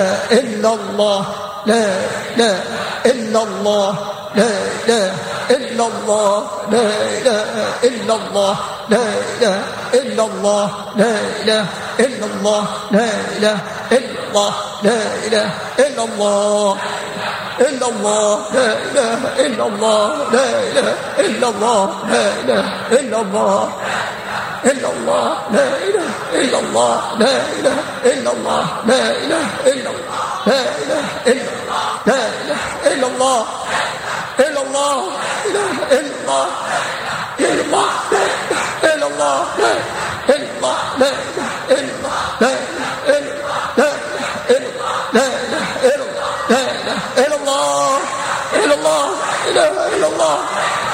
إلا الله لا إله إلا الله لا إله إلا الله لا إله إلا الله لا إله إلا الله لا إله إلا الله لا إله إلا الله لا إله إلا الله إلا الله لا إله إلا الله لا إله إلا الله لا إله إلا الله إلا الله لا إله إلا الله لا إله إلا الله لا إله إلا الله لا إله إلا الله لا إله إلا الله إلا الله إله إلا الله إلا الله إلا الله إلا الله لا إله إلا الله لا إله إلا الله لا إله إلا الله إلا الله إلا الله إله إلا الله